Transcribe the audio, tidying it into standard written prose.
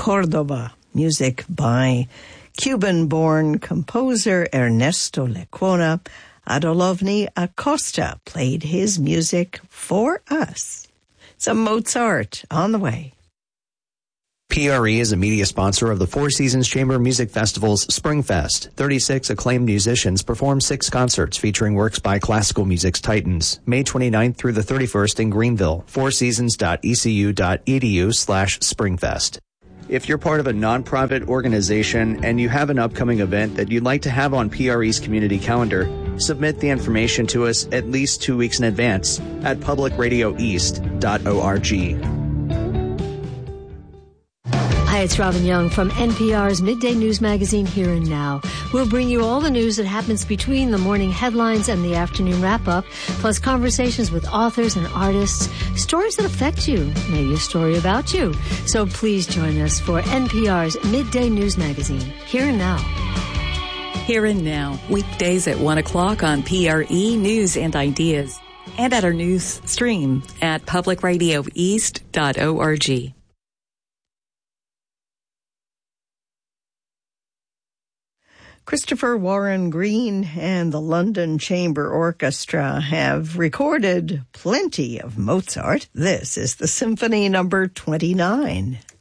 Córdoba, music by Cuban-born composer Ernesto Lecuona. Adolovny Acosta played his music for us. Some Mozart on the way. PRE is a media sponsor of the Four Seasons Chamber Music Festival's Springfest. 36 acclaimed musicians perform 6 concerts featuring works by classical music's titans. May 29th through the 31st in Greenville. fourseasons.ecu.edu/Springfest. If you're part of a nonprofit organization and you have an upcoming event that you'd like to have on PRE's community calendar, submit the information to us at least 2 weeks in advance at publicradioeast.org. Hi, it's Robin Young from NPR's Midday News Magazine Here and Now. We'll bring you all the news that happens between the morning headlines and the afternoon wrap-up, plus conversations with authors and artists, stories that affect you, maybe a story about you. So please join us for NPR's Midday News Magazine Here and Now. Here and Now, weekdays at 1 o'clock on PRE News and Ideas, and at our news stream at publicradioeast.org. Christopher Warren Green and the London Chamber Orchestra have recorded plenty of Mozart. This is the Symphony Number 29.